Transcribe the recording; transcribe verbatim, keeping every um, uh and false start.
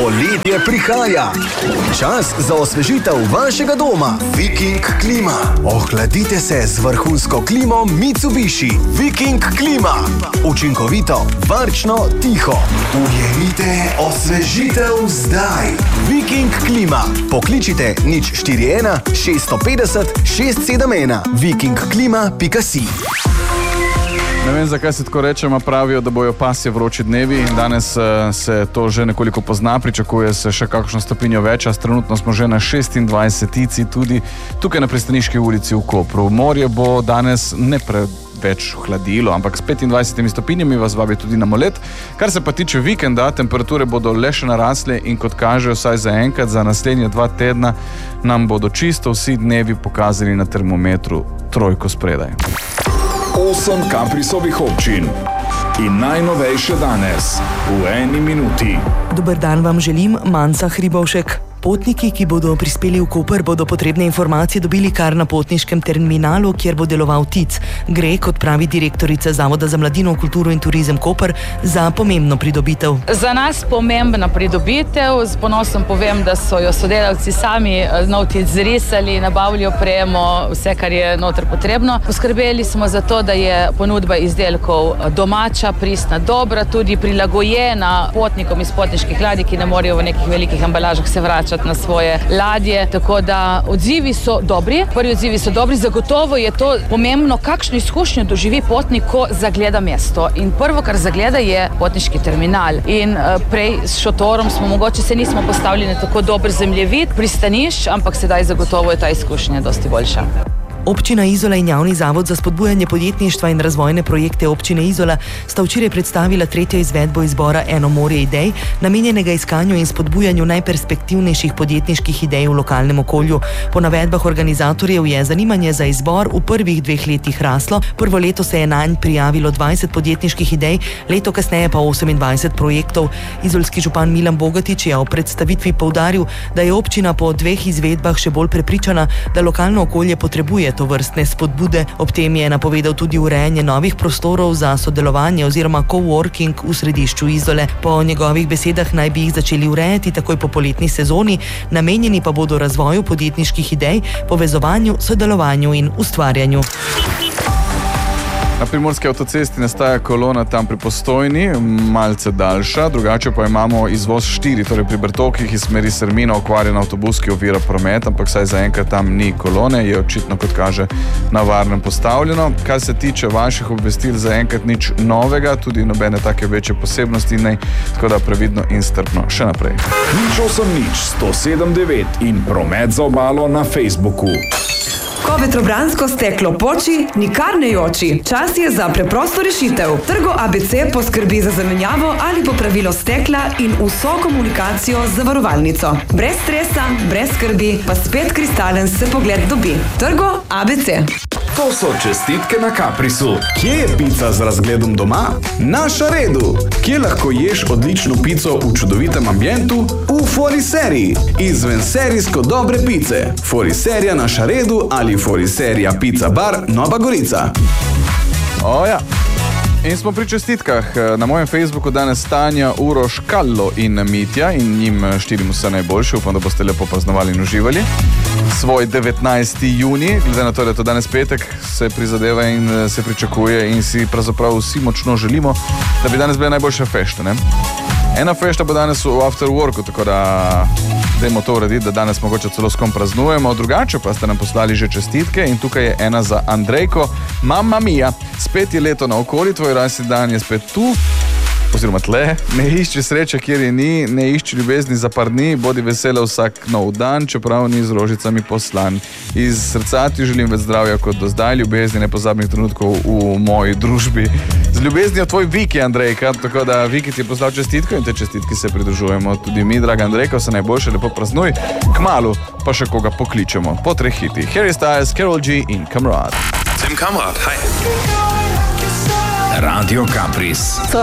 Poletje prihaja. Čas za osvežitev vašega doma. Viking klima. Ohladite se z vrhunsko klimo Mitsubishi. Viking klima. Učinkovito, varčno, tiho. Ujemite osvežitev zdaj. Viking klima. Pokličite nič štiri ena šeststo petdeset šest sedem ena. viking klima pika si. Ne vem, zakaj se tako rečemo, pravijo, da bojo pasje vroči dnevi in danes se to že nekoliko pozna, pričakuje se še kakšno stopinjo več, a trenutno smo že na šestindvajsetici tudi tukaj na Pristaniški ulici v Kopru. Morje bo danes ne preveč hladilo, ampak s petindvajsetimi stopinjami vas vabi tudi na molet. Kar se pa tiče vikenda, temperature bodo le še narasle in kot kaže vsaj za enkrat, za naslednje dva tedna nam bodo čisto vsi dnevi pokazali na termometru trojko spredaj. Osem Kaprisovih občin in najnovejše danes v eni minuti. Dober dan vam želim, Manca Hribovšek. Potniki, ki bodo prispeli v Koper, bodo potrebne informacije dobili kar na potniškem terminalu, kjer bo deloval T I C. Gre, kot pravi direktorica Zavoda za mladino, kulturo in turizem Koper, za pomembno pridobitev. Za nas pomembna pridobitev. Z ponosom povem, da so jo sodelavci sami nov T I C zrisali, nabavili opremo, vse, kar je noter potrebno. Poskrbeli smo za to, da je ponudba izdelkov domača, pristna, dobra, tudi prilagojena potnikom iz potniških ladij, ki ne morejo v nekih velikih embalažah se vračati na svoje ladje, tako da odzivi so dobri. Prvi odzivi so dobri, zagotovo je to pomembno, kakšno izkušnjo doživi potnik, ko zagleda mesto. In prvo, kar zagleda, je potniški terminal. In prej s šotorom smo mogoče se nismo postavili na tako dober zemljevid pristanišč, ampak sedaj zagotovo je ta izkušnja dosti boljša. Občina Izola in Javni zavod za spodbujanje podjetništva in razvojne projekte občine Izola sta včeraj predstavila tretjo izvedbo izbora Eno morje idej, namenjenega iskanju in spodbujanju najperspektivnejših podjetniških idej v lokalnem okolju. Po navedbah organizatorjev je zanimanje za izbor v prvih dveh letih raslo. Prvo leto se je nanj prijavilo dvajset podjetniških idej, leto kasneje pa osemindvajset projektov. Izolski župan Milan Bogatič je o predstavitvi poudaril, da je občina po dveh izvedbah še bolj prepričana, da lokalno okolje potrebuje to vrstne spodbude. Ob tem je napovedal tudi urejanje novih prostorov za sodelovanje oziroma coworking v središču Izole. Po njegovih besedah naj bi jih začeli urejati takoj po poletni sezoni, namenjeni pa bodo razvoju podjetniških idej, povezovanju, sodelovanju in ustvarjanju. Na Primorski avtocesti nastaja kolona tam pri Postojni, malce daljša, drugače pa imamo izvoz štiri, torej pri Bertokih iz smeri Sermina okvarjen avtobus, ki ovira promet, ampak saj zaenkrat tam ni kolone, je očitno, kot kaže, na varnem postavljeno. Kar se tiče vaših obvestil, zaenkrat nič novega, tudi nobene take večje posebnosti ne, tako da previdno in strpno še naprej. Nič osem nič, sto sedem devet in promet za obalo na Facebooku. Ko vetrobransko steklo poči, nikar ne joči. Čas je za preprosto rešitev. Trgo A B C poskrbi za zamenjavo ali popravilo stekla in vso komunikacijo z zavarovalnico. Brez stresa, brez skrbi, pa spet kristalen se pogled dobi. Trgo A B C. To so čestitke na Kaprisu. Kje je pica z razgledom doma? Na Šaredu. Kje lahko ješ odlično pico v čudovitem ambientu? V Foriseriji. Izven serijsko dobre pice. Foriserija na Šaredu ali Foriserija Pizza Bar Nova Gorica. Oja. In smo pri čestitkah. Na mojem Facebooku danes Tanja, Uroš, Kallo in Mitja in njim štirim vse najboljše. Upam, da boste lepo praznovali in uživali svoj devetnajsti junij. Glede na to, da je to danes petek, se prizadeva in se pričakuje in si pravzaprav vsi močno želimo, da bi danes bile najboljše fešte, ne? Ena fešta bo danes v after worku, tako da dajmo to urediti, da danes mogoče celo s kom praznujemo. Drugače pa ste nam poslali že čestitke in tukaj je ena za Andrejko. Mamma mia, spet je leto naokoli, tvoj rojstni dan je spet tu, oziroma tle, ne išči sreče, kjer je ni, ne išči ljubezni za par dni, bodi vesela vsak nov dan, čeprav ni z rožicami poslan. Iz srca ti želim več zdravja kot do zdaj, ljubezni, nepozabnih trenutkov v moji družbi. Z ljubeznijo tvoj Viki, Andrejka, tako da Viki ti je poslal čestitko in te čestitki se pridružujemo tudi mi, draga Andrejka, vse najboljše, lepo praznuj, kmalu pa še koga pokličemo. Po treh hitih. Harry Styles, Karol G in Kamrad. Tim Kamrad, hi. Radio Kapris.